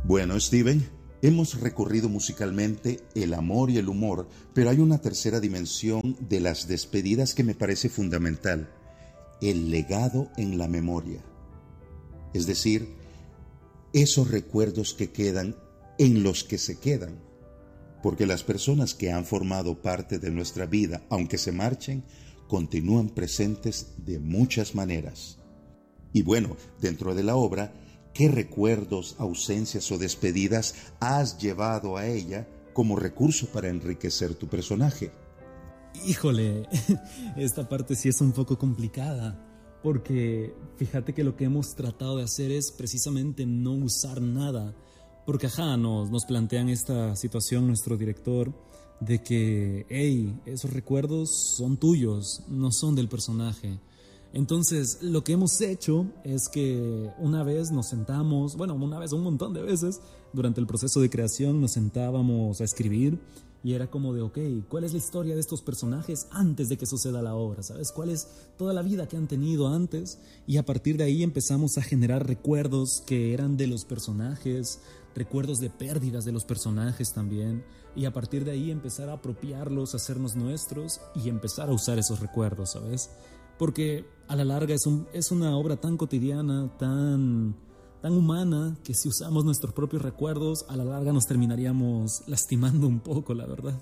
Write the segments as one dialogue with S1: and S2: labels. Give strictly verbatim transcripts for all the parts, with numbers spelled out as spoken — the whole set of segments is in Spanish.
S1: Bueno, Steven, hemos recorrido musicalmente el amor y el humor, pero hay una tercera dimensión de las despedidas que me parece fundamental: el legado en la memoria. Es decir, esos recuerdos que quedan en los que se quedan. Porque las personas que han formado parte de nuestra vida, aunque se marchen, continúan presentes de muchas maneras. Y bueno, dentro de la obra, ¿qué recuerdos, ausencias o despedidas has llevado a ella como recurso para enriquecer tu personaje?
S2: Híjole, esta parte sí es un poco complicada, porque fíjate que lo que hemos tratado de hacer es precisamente no usar nada, porque ajá, nos, nos plantean esta situación nuestro director de que, hey, esos recuerdos son tuyos, no son del personaje. Entonces, lo que hemos hecho es que una vez nos sentamos, bueno, una vez, un montón de veces, durante el proceso de creación nos sentábamos a escribir y era como de, ok, ¿cuál es la historia de estos personajes antes de que suceda la obra? ¿Sabes? ¿Cuál es toda la vida que han tenido antes? Y a partir de ahí empezamos a generar recuerdos que eran de los personajes, recuerdos de pérdidas de los personajes también, y a partir de ahí empezar a apropiarlos, hacernos nuestros y empezar a usar esos recuerdos, ¿sabes? Porque a la larga es, un, es una obra tan cotidiana, tan, tan humana, que si usamos nuestros propios recuerdos, a la larga nos terminaríamos lastimando un poco, la verdad.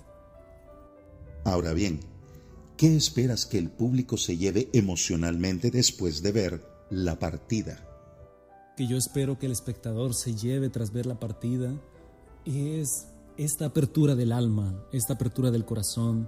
S1: Ahora bien, ¿qué esperas que el público se lleve emocionalmente después de ver La Partida?
S2: Que yo espero que el espectador se lleve tras ver La Partida es esta apertura del alma, esta apertura del corazón,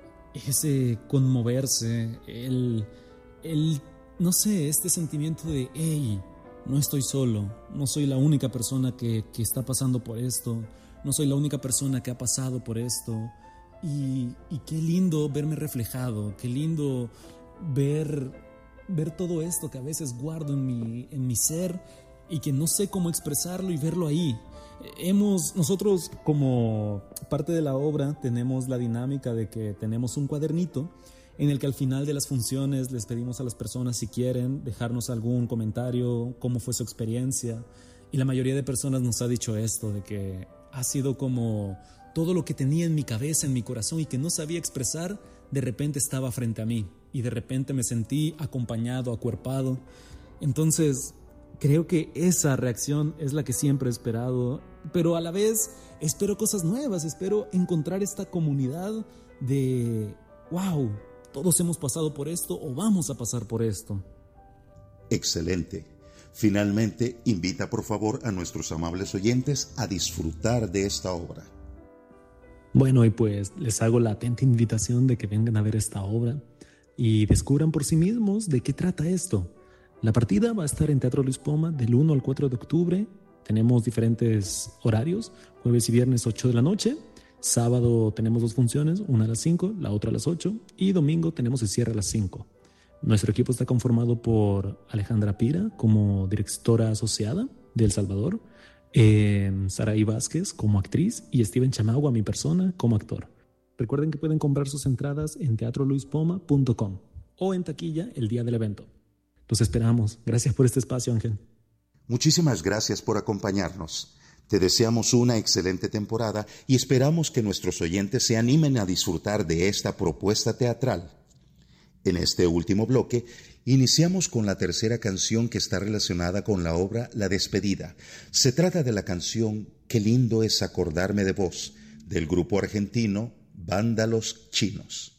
S2: ese conmoverse, el, el, no sé, este sentimiento de, hey, no estoy solo, no soy la única persona que, que está pasando por esto, no soy la única persona que ha pasado por esto, y, y qué lindo verme reflejado, qué lindo ver, ver todo esto que a veces guardo en mi, en mi ser y que no sé cómo expresarlo y verlo ahí. Hemos, nosotros como parte de la obra tenemos la dinámica de que tenemos un cuadernito en el que al final de las funciones les pedimos a las personas si quieren dejarnos algún comentario, cómo fue su experiencia, y la mayoría de personas nos ha dicho esto, de que ha sido como todo lo que tenía en mi cabeza, en mi corazón y que no sabía expresar, de repente estaba frente a mí y de repente me sentí acompañado, acuerpado. Entonces creo que esa reacción es la que siempre he esperado, pero a la vez espero cosas nuevas, espero encontrar esta comunidad de wow, todos hemos pasado por esto o vamos a pasar por esto.
S1: Excelente. Finalmente, invita por favor a nuestros amables oyentes a disfrutar de esta obra.
S2: Bueno, y pues les hago la atenta invitación de que vengan a ver esta obra y descubran por sí mismos de qué trata esto. La Partida va a estar en Teatro Luis Poma del uno al cuatro de octubre. Tenemos diferentes horarios, jueves y viernes ocho de la noche. Sábado tenemos dos funciones, una a las cinco, la otra a las ocho. Y domingo tenemos el cierre a las cinco. Nuestro equipo está conformado por Alejandra Pira como directora asociada de El Salvador, eh, Saraí Vázquez como actriz y Steven Chamagua, mi persona, como actor. Recuerden que pueden comprar sus entradas en teatro luis poma punto com o en taquilla el día del evento. Los esperamos. Gracias por este espacio, Ángel.
S1: Muchísimas gracias por acompañarnos. Te deseamos una excelente temporada y esperamos que nuestros oyentes se animen a disfrutar de esta propuesta teatral. En este último bloque, iniciamos con la tercera canción que está relacionada con la obra La Despedida. Se trata de la canción Qué lindo es acordarme de vos, del grupo argentino Vándalos Chinos.